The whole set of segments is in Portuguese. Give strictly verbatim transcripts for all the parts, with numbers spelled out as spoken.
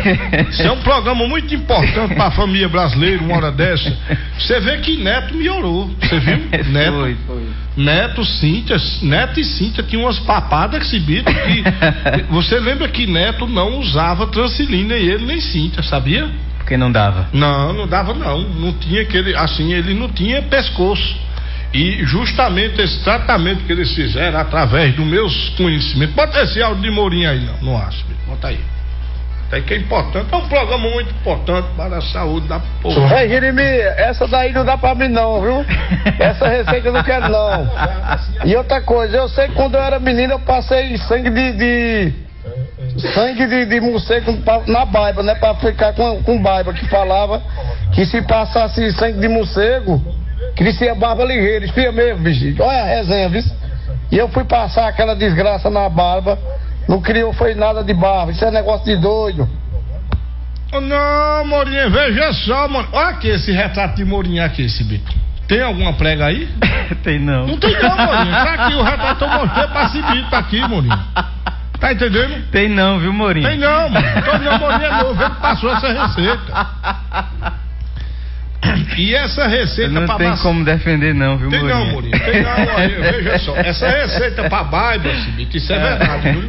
Isso é um programa muito importante para a família brasileira, uma hora dessa. Você vê que Neto melhorou. Você viu? Neto. Foi, foi. Neto, Cíntia, Neto e Cíntia tinham umas papadas que se bicho que você lembra que Neto não usava Transilina, e ele nem Cíntia, sabia? Porque não dava. Não, não dava não. Não tinha aquele, assim, ele não tinha pescoço. E justamente esse tratamento que eles fizeram através dos meus conhecimentos. Bota esse áudio de Mourinho aí, não, não acho. Bota aí. Até que é importante, é um programa muito importante para a saúde da porra. Ei, Jeremias, essa daí não dá pra mim não, viu? Essa receita eu não quero não. E outra coisa, eu sei que quando eu era menino eu passei sangue de... de... sangue de, de morcego na baiba, né? Pra ficar com, com baiba, que falava que se passasse sangue de morcego, crescia barba ligeira, espia mesmo, bicho. Olha a resenha, viu? E eu fui passar aquela desgraça na barba. Não criou foi nada de barba, isso é negócio de doido. Não, Mourinho, veja só, mano. Olha aqui esse retrato de Mourinho aqui, esse bico. Tem alguma prega aí? Tem não. Não tem não, Mourinho. Tá aqui o retrato, eu mostrei pra esse bico, tá aqui, Mourinho. Tá entendendo? Tem não, viu, Mourinho? Tem não, mano. Todo meu Mourinho é novo, ele passou essa receita. E essa receita não pra tem massa... como defender não, viu, tem Mourinho? Não, Mourinho, tem não, Mourinho, veja só, essa receita pra baiba, Cibito, isso é verdade, viu?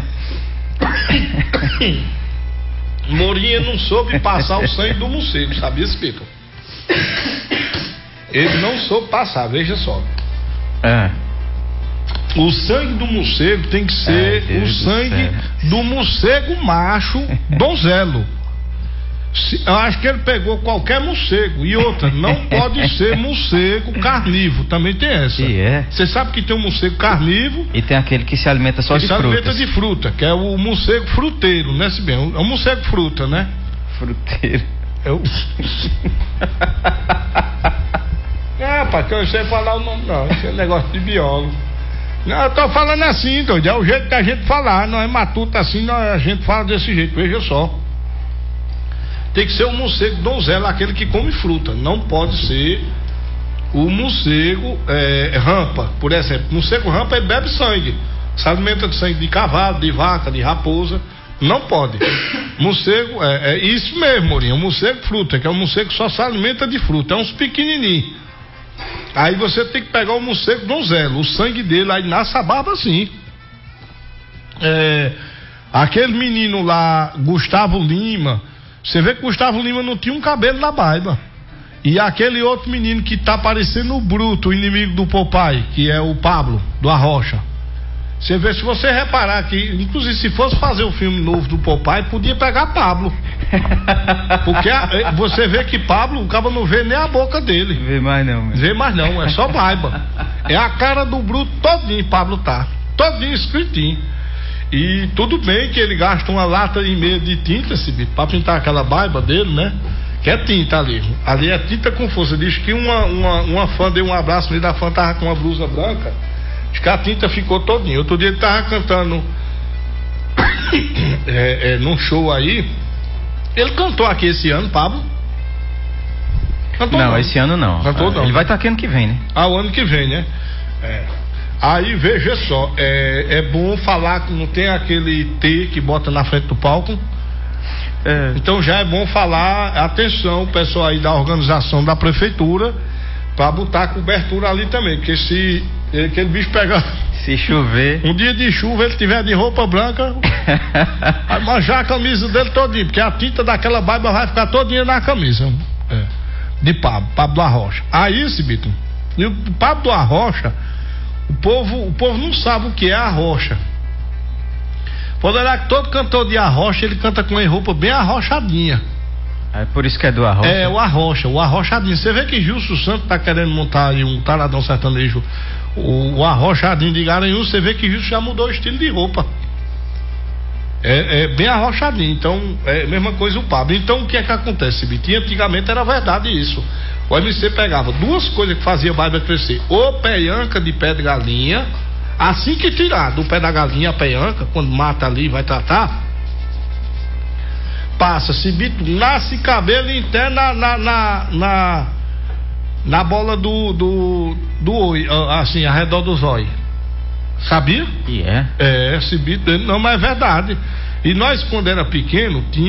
Mourinho não soube passar o sangue do morcego, sabia, Cibito? Ele não soube passar, veja só. É. O sangue do morcego tem que ser Ai, o sangue do morcego macho donzelo. Se, eu acho que ele pegou qualquer morcego. E outra, não pode ser morcego carnívoro. Também tem essa. E é. Você sabe que tem um morcego carnívoro. E tem aquele que se alimenta só de frutas. Se alimenta de fruta, que é o morcego fruteiro, né, se bem? É um morcego fruta, né? Fruteiro. Eu. É, pai, que eu não sei falar o nome, não. Isso é negócio de biólogo. Não, eu tô falando assim, doido. É o jeito que a gente falar. Não é matuta assim, não, a gente fala desse jeito. Veja só. Tem que ser o morcego donzela, aquele que come fruta. Não pode ser o morcego é, rampa, por exemplo. O morcego rampa, ele bebe sangue. Se alimenta de sangue de cavalo, de vaca, de raposa. Não pode. Morcego, é, é isso mesmo, Mourinho. O morcego fruta, que é um morcego que só se alimenta de fruta. É uns pequenininhos. Aí você tem que pegar o morcego donzela. O sangue dele aí nasce a barba assim. É, aquele menino lá, Gustavo Lima. Você vê que Gustavo Lima não tinha um cabelo na barba. E aquele outro menino que tá parecendo o Bruto, o inimigo do Popeye, que é o Pablo, do Arrocha. Você vê, se você reparar que, inclusive, se fosse fazer um filme novo do Popeye, podia pegar Pablo. Porque a, você vê que Pablo, o cara não vê nem a boca dele. Vê mais não, mesmo. Vê mais não, é só barba. É a cara do Bruto todinho, Pablo tá. Todinho escritinho. E tudo bem que ele gasta uma lata e meia de tinta, para pintar aquela barba dele, né? Que é tinta ali. Ali é tinta com força. Diz que uma, uma, uma fã deu um abraço, e da fã tava com uma blusa branca. Diz que a tinta ficou todinha. Outro dia ele tava cantando é, é, num show aí. Ele cantou aqui esse ano, Pablo? Cantou não, não, esse ano não. Cantou ah, não. Ele vai estar aqui ano que vem, né? Ah, o ano que vem, né? É. Aí veja só, é, é bom falar que não tem aquele T que bota na frente do palco. É. Então já é bom falar, atenção, o pessoal aí da organização da prefeitura, pra botar a cobertura ali também, porque se aquele bicho pegar. Se chover. Um dia de chuva, ele tiver de roupa branca, vai manjar a camisa dele todinha, porque a tinta daquela barba vai ficar todinha na camisa. É. De Pablo, Pablo do Arrocha. Aí, Cibito, e o Pablo do Arrocha. O povo, o povo não sabe o que é arrocha. Poderá que todo cantor de arrocha, ele canta com a roupa bem arrochadinha. É por isso que é do arrocha? É, o arrocha, o arrochadinho. Você vê que Gilson Santos tá querendo montar aí um taradão sertanejo, o, o arrochadinho de Garanhuns. Você vê que Gilson já mudou o estilo de roupa. É, é bem arrochadinho. Então, é a mesma coisa o Pablo. Então, o que é que acontece, Bitinho? Antigamente era verdade isso. O M C pegava duas coisas que fazia a barba crescer: ou peianca de pé de galinha, assim que tirar do pé da galinha a peianca, quando mata ali vai tratar, passa, se bito, nasce cabelo interno na, na, na, na, na bola do, do, do olho, assim, ao redor dos olhos. Sabia? E é? É, se bito, não, mas é verdade. E nós, quando era pequeno, tinha